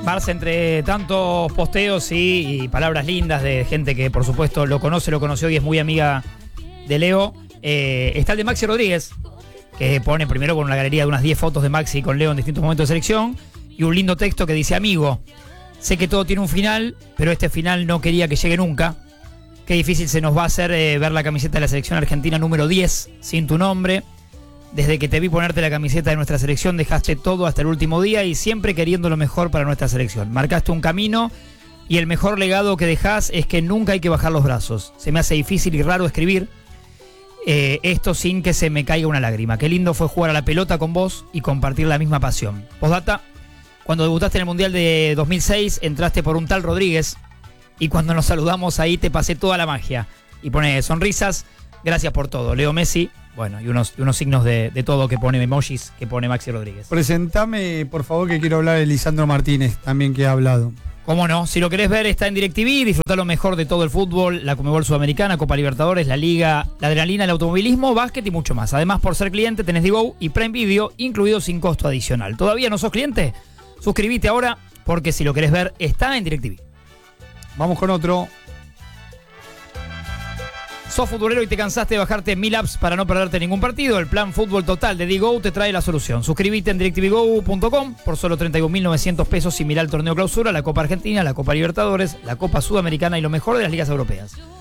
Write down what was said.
Barça, entre tantos posteos y palabras lindas de gente que por supuesto lo conoció y es muy amiga de Leo, está el de Maxi Rodríguez, que pone primero con una galería de unas 10 fotos de Maxi con Leo en distintos momentos de selección, y un lindo texto que dice: amigo, sé que todo tiene un final, pero este final no quería que llegue nunca. Qué difícil se nos va a hacer ver la camiseta de la selección argentina número 10 sin tu nombre. Desde que te vi ponerte la camiseta de nuestra selección dejaste todo hasta el último día y siempre queriendo lo mejor para nuestra selección. Marcaste un camino y el mejor legado que dejás es que nunca hay que bajar los brazos. Se me hace difícil y raro escribir esto sin que se me caiga una lágrima. Qué lindo fue jugar a la pelota con vos y compartir la misma pasión. Postdata: cuando debutaste en el Mundial de 2006 entraste por un tal Rodríguez y cuando nos saludamos ahí te pasé toda la magia. Y pone sonrisas, gracias por todo. Leo Messi. Bueno, y unos signos de todo que pone, emojis que pone Maxi Rodríguez. Presentame, por favor, que quiero hablar de Lisandro Martínez, también que ha hablado. ¿Cómo no? Si lo querés ver, está en DirecTV, disfrutar lo mejor de todo el fútbol, la Conmebol Sudamericana, Copa Libertadores, la Liga, la adrenalina, el automovilismo, básquet y mucho más. Además, por ser cliente, tenés Digo y Prime Video, incluido sin costo adicional. ¿Todavía no sos cliente? Suscribite ahora, porque si lo querés ver, está en DirecTV. Vamos con otro. ¿Sos futbolero y te cansaste de bajarte 1000 apps para no perderte ningún partido? El plan Fútbol Total de Digo te trae la solución. Suscríbete en directvgo.com por solo 31.900 pesos y mirá el torneo clausura, la Copa Argentina, la Copa Libertadores, la Copa Sudamericana y lo mejor de las ligas europeas.